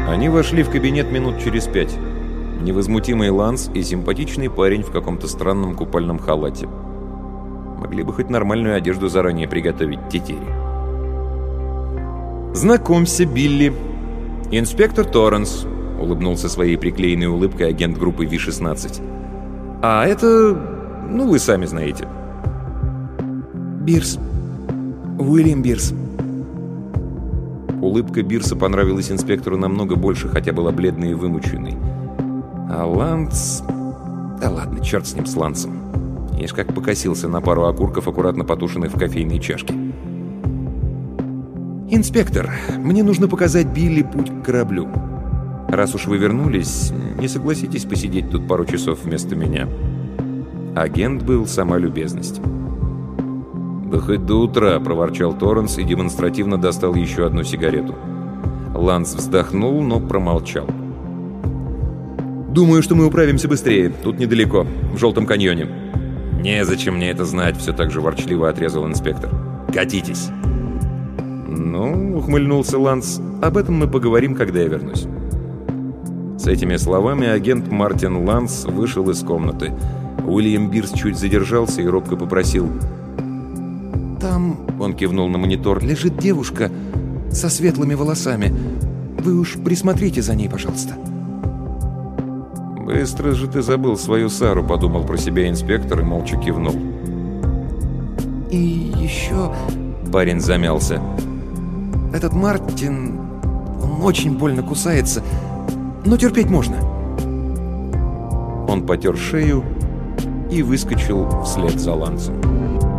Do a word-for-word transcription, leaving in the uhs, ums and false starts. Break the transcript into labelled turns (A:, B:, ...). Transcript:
A: Они вошли в кабинет минут через пять. Невозмутимый Ланс и симпатичный парень в каком-то странном купальном халате. Могли бы хоть нормальную одежду заранее приготовить тетери. «Знакомься, Билли. Инспектор Торренс», — улыбнулся своей приклеенной улыбкой агент группы Ви шестнадцать. «А это... ну, вы сами знаете».
B: «Бирс. Уильям Бирс».
A: Улыбка Бирса понравилась инспектору намного больше, хотя была бледной и вымученной. А Ланс... Да ладно, черт с ним, с Лансом. Я ж как покосился на пару окурков, аккуратно потушенных в кофейной чашке. «Инспектор, мне нужно показать Билли путь к кораблю. Раз уж вы вернулись, не согласитесь посидеть тут пару часов вместо меня?» Агент был сама любезность. «Да хоть до утра», — проворчал Торренс и демонстративно достал еще одну сигарету. Ланс вздохнул, но промолчал. «Думаю, что мы управимся быстрее. Тут недалеко, в Желтом каньоне». «Незачем мне это знать», — все так же ворчливо отрезал инспектор. «Катитесь». «Ну», — ухмыльнулся Ланс, — «об этом мы поговорим, когда я вернусь». С этими словами агент Мартин Ланс вышел из комнаты. Уильям Бирс чуть задержался и робко попросил:
B: «Там, — он кивнул на монитор, — лежит девушка со светлыми волосами. Вы уж присмотрите за ней, пожалуйста».
A: «Быстро же ты забыл свою Сару», — подумал про себя инспектор и молча кивнул.
B: «И еще...» — парень замялся. «Этот Мартин, он очень больно кусается, но терпеть можно».
A: Он потер шею и выскочил вслед за Лансом.